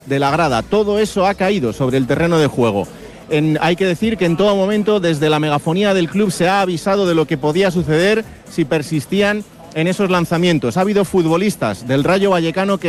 de la grada. Todo eso ha caído sobre el terreno de juego. Hay que decir que en todo momento, desde la megafonía del club, se ha avisado de lo que podía suceder si persistían en esos lanzamientos. Ha habido futbolistas del Rayo Vallecano que